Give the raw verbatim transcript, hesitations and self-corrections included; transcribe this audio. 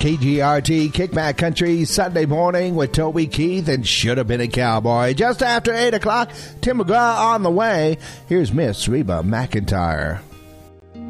K G R T Kickback Country Sunday morning with Toby Keith and Should Have Been a Cowboy. Just after eight o'clock, Tim McGraw on the way. Here's Miss Reba McEntire.